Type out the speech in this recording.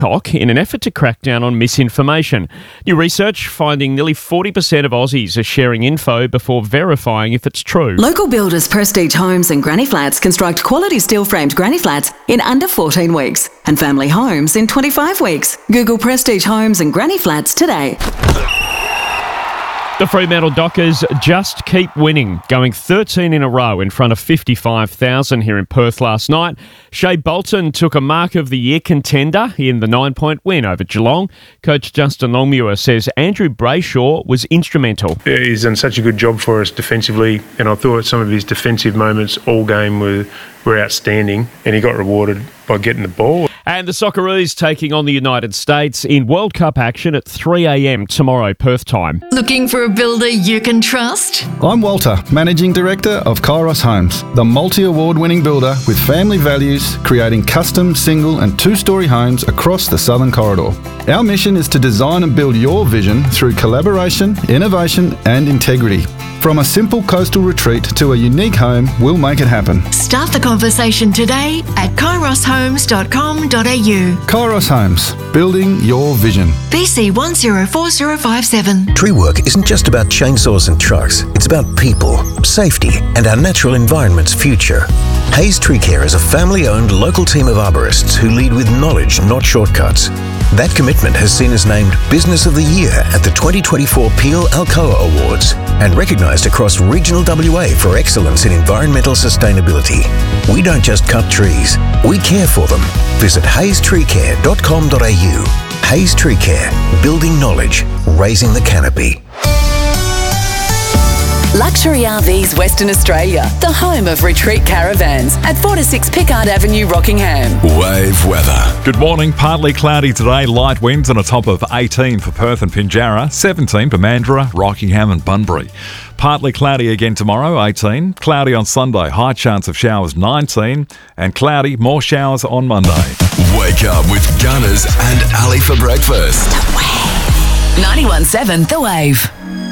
in an effort to crack down on misinformation. New research finding nearly 40% of Aussies are sharing info before verifying if it's true. Local builders Prestige Homes and Granny Flats construct quality steel-framed granny flats in under 14 weeks and family homes in 25 weeks. Google Prestige Homes and Granny Flats today. The Fremantle Dockers just keep winning, going 13 in a row in front of 55,000 here in Perth last night. Shea Bolton took a Mark of the Year contender in the 9-point win over Geelong. Coach Justin Longmuir says Andrew Brayshaw was instrumental. Yeah, he's done such a good job for us defensively, and I thought some of his defensive moments all game were outstanding, and he got rewarded by getting the ball. And the Socceroos taking on the United States in World Cup action at 3 a.m. tomorrow, Perth time. Looking for a builder you can trust? I'm Walter, Managing Director of Kairos Homes, the multi-award-winning builder with family values, creating custom, single and two-storey homes across the Southern Corridor. Our mission is to design and build your vision through collaboration, innovation and integrity. From a simple coastal retreat to a unique home, we'll make it happen. Start the conversation today at kairoshomes.com.au. Kairos Homes, building your vision. BC 104057. Tree work isn't just about chainsaws and trucks. It's about people, safety, and our natural environment's future. Hayes Tree Care is a family-owned local team of arborists who lead with knowledge, not shortcuts. That commitment has seen us named Business of the Year at the 2024 Peel Alcoa Awards and recognised across regional WA for excellence in environmental sustainability. We don't just cut trees, we care for them. Visit hazestreecare.com.au. Hayes Tree Care, building knowledge, raising the canopy. Luxury RVs Western Australia, the home of retreat caravans at 4-6 Pickard Avenue, Rockingham. Wave weather. Good morning. Partly cloudy today. Light winds and a top of 18 for Perth and Pinjarra, 17 for Mandurah, Rockingham and Bunbury. Partly cloudy again tomorrow, 18. Cloudy on Sunday, high chance of showers, 19. And cloudy, more showers on Monday. Wake up with Gunners and Ali for breakfast. 91.7 The Wave.